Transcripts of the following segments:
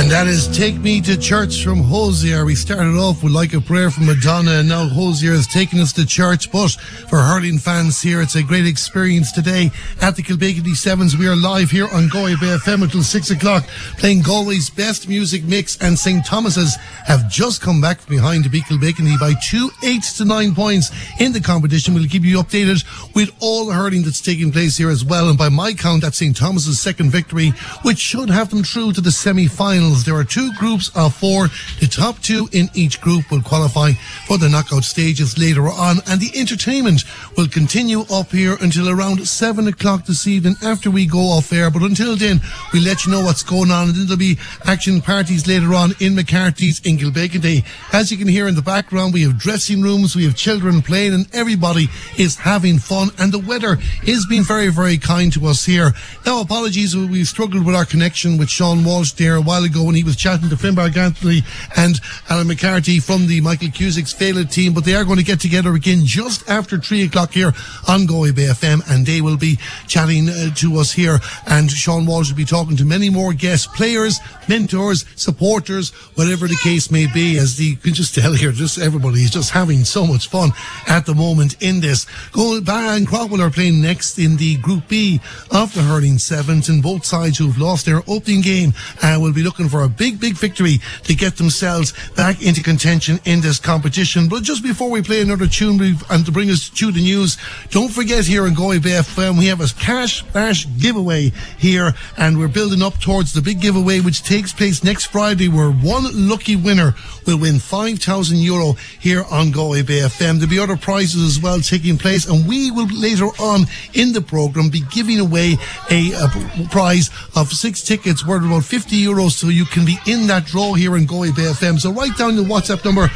And that is Take Me to Church from Hozier. We started off with Like a Prayer from Madonna, and now Hozier is taking us to church. But for hurling fans here, it's a great experience today at the Kilbegany Sevens. We are live here on Galway Bay FM until 6 o'clock, playing Galway's best music mix, and St. Thomas's have just come back from behind to beat Kilbegany by 8 to 9 points in the competition. We'll keep you updated with all the hurling that's taking place here as well. And by my count, that's St. Thomas's second victory, which should have them through to the semi-finals. There are two groups of four. The top two in each group will qualify for the knockout stages later on, and the entertainment will continue up here until around 7 o'clock this evening after we go off air. But until then, we'll let you know what's going on, and then there'll be action parties later on in McCarthy's in Kilbegany. As you can hear in the background, we have dressing rooms, we have children playing, and everybody is having fun, and the weather is being very, very kind to us here. Now, apologies, we struggled with our connection with Sean Walsh there a while ago when he was chatting to Finbar Gantley and Alan McCarthy from the Michael Cusick's Failed team, but they are going to get together again just after 3 o'clock here on Galway Bay FM, and they will be chatting to us here, and Sean Walsh will be talking to many more guests, players, mentors, supporters, whatever the case may be. As you can just tell here, just everybody is just having so much fun at the moment in this. Barra and Crockwell are playing next in the Group B of the hurling sevens, and both sides who've lost their opening game will be looking for a big victory to get themselves back into contention in this competition. But just before we play another tune and to bring us to the news, don't forget here in Galway Bay FM we have a cash bash giveaway here, and we're building up towards the big giveaway which takes place next Friday, where one lucky winner will win €5,000 here on Galway Bay FM. There'll be other prizes as well taking place, and we will later on in the programme be giving away a prize of 6 tickets worth about €50, so you can be in that draw here in Galway Bay FM. So write down the WhatsApp number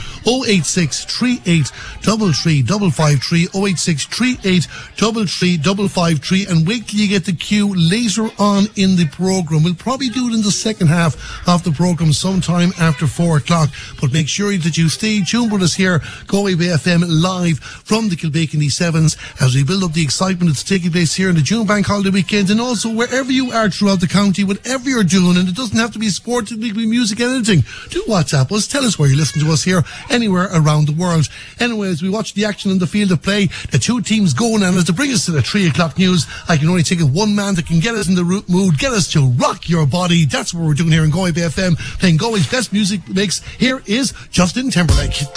086 38 33 553, 086 38 33 553, and wait till you get the cue later on in the programme. We'll probably do it in the second half of the programme sometime after 4 o'clock, but make sure that you stay tuned with us here, Galway Bay FM, live from the Kilbegany Sevens, as we build up the excitement that's taking place here in the June Bank Holiday weekend, and also wherever you are throughout the county, whatever you're doing, and it doesn't have to be sport, it can be music, anything. Do WhatsApp us, tell us where you listen to us here, anywhere around the world. Anyways, we watch the action on the field of play, the two teams going, and as to bring us to the 3 o'clock news, I can only think of one man that can get us in the mood, get us to rock your body. That's what we're doing here in Galway Bay FM, playing Galway's best music mix. Here is Justin Timberlake.